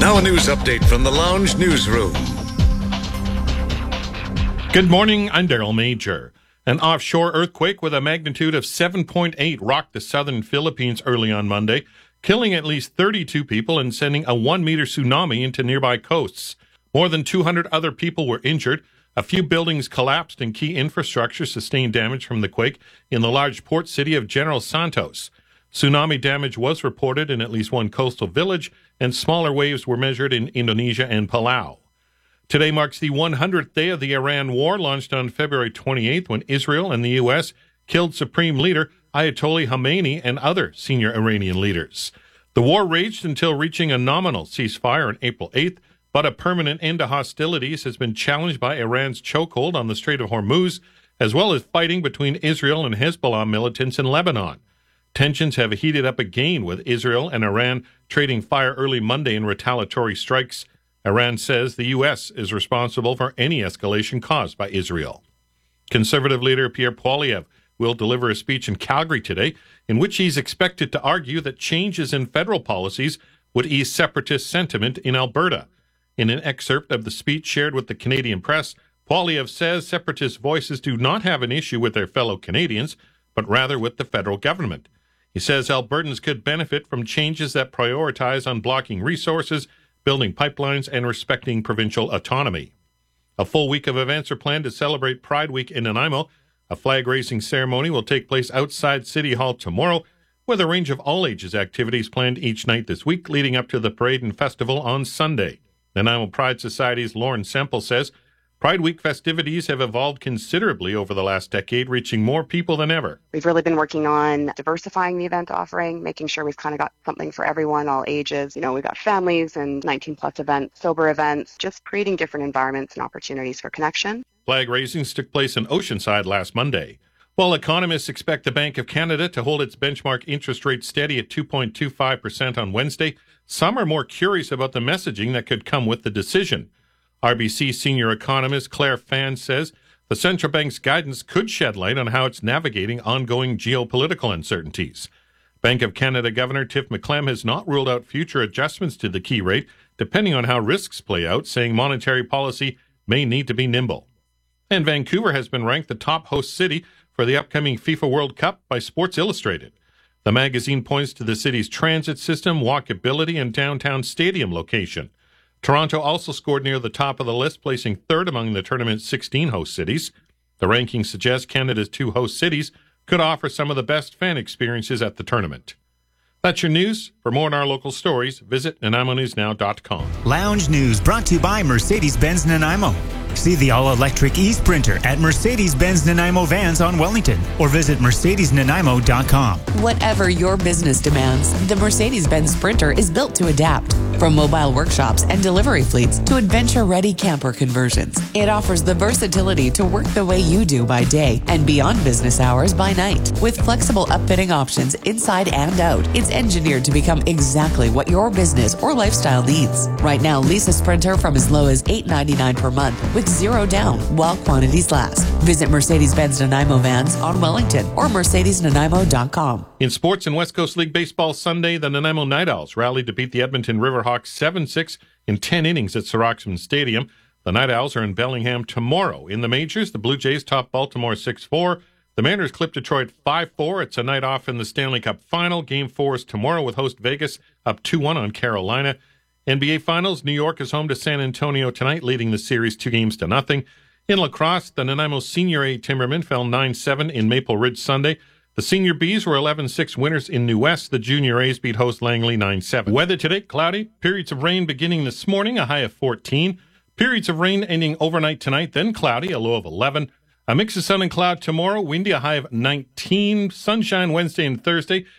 Now a news update from the Lounge Newsroom. Good morning, I'm Daryl Major. An offshore earthquake with a magnitude of 7.8 rocked the southern Philippines early on Monday, killing at least 32 people and sending a 1-meter tsunami into nearby coasts. More than 200 other people were injured. A few buildings collapsed and key infrastructure sustained damage from the quake in the large port city of General Santos. Tsunami damage was reported in at least one coastal village, and smaller waves were measured in Indonesia and Palau. Today marks the 100th day of the Iran war, launched on February 28th when Israel and the U.S. killed Supreme Leader Ayatollah Khamenei and other senior Iranian leaders. The war raged until reaching a nominal ceasefire on April 8th, but a permanent end to hostilities has been challenged by Iran's chokehold on the Strait of Hormuz, as well as fighting between Israel and Hezbollah militants in Lebanon. Tensions have heated up again, with Israel and Iran trading fire early Monday in retaliatory strikes. Iran says the U.S. is responsible for any escalation caused by Israel. Conservative leader Pierre Poilievre will deliver a speech in Calgary today in which he's expected to argue that changes in federal policies would ease separatist sentiment in Alberta. In an excerpt of the speech shared with the Canadian press, Poilievre says separatist voices do not have an issue with their fellow Canadians, but rather with the federal government. He says Albertans could benefit from changes that prioritize unblocking resources, building pipelines, and respecting provincial autonomy. A full week of events are planned to celebrate Pride Week in Nanaimo. A flag-raising ceremony will take place outside City Hall tomorrow, with a range of all-ages activities planned each night this week, leading up to the parade and festival on Sunday. Nanaimo Pride Society's Lauren Semple says Pride Week festivities have evolved considerably over the last decade, reaching more people than ever. We've really been working on diversifying the event offering, making sure we've kind of got something for everyone, all ages. We've got families and 19-plus events, sober events, just creating different environments and opportunities for connection. Flag raisings took place in Oceanside last Monday. While economists expect the Bank of Canada to hold its benchmark interest rate steady at 2.25% on Wednesday, some are more curious about the messaging that could come with the decision. RBC senior economist Claire Fan says the central bank's guidance could shed light on how it's navigating ongoing geopolitical uncertainties. Bank of Canada Governor Tiff Macklem has not ruled out future adjustments to the key rate, depending on how risks play out, saying monetary policy may need to be nimble. And Vancouver has been ranked the top host city for the upcoming FIFA World Cup by Sports Illustrated. The magazine points to the city's transit system, walkability, and downtown stadium location. Toronto also scored near the top of the list, placing third among the tournament's 16 host cities. The ranking suggests Canada's 2 host cities could offer some of the best fan experiences at the tournament. That's your news. For more on our local stories, visit NanaimoNewsNow.com. Lounge News brought to you by Mercedes-Benz Nanaimo. See the all-electric e-Sprinter at Mercedes-Benz Nanaimo Vans on Wellington or visit MercedesNanaimo.com. Whatever your business demands, the Mercedes-Benz Sprinter is built to adapt. From mobile workshops and delivery fleets to adventure-ready camper conversions, it offers the versatility to work the way you do by day and beyond business hours by night. With flexible upfitting options inside and out, it's engineered to become exactly what your business or lifestyle needs. Right now, lease a Sprinter from as low as $8.99 per month with zero down while quantities last. Visit Mercedes-Benz Nanaimo Vans on Wellington or MercedesNanaimo.com. In sports and West Coast League Baseball Sunday, the Nanaimo Night Owls rallied to beat the Edmonton Riverhawks 7-6 in 10 innings at Sir Roxman Stadium. The Night Owls are in Bellingham tomorrow. In the majors, the Blue Jays top Baltimore 6-4. The Mariners clip Detroit 5-4. It's a night off in the Stanley Cup Final. Game 4 is tomorrow with host Vegas up 2-1 on Carolina. NBA Finals, New York is home to San Antonio tonight, leading the series 2-0. In lacrosse, the Nanaimo Senior A Timbermen fell 9-7 in Maple Ridge Sunday. The Senior Bs were 11-6 winners in New West. The Junior A's beat host Langley 9-7. Weather today, cloudy. Periods of rain beginning this morning, a high of 14. Periods of rain ending overnight tonight, then cloudy, a low of 11. A mix of sun and cloud tomorrow, windy, a high of 19. Sunshine Wednesday and Thursday,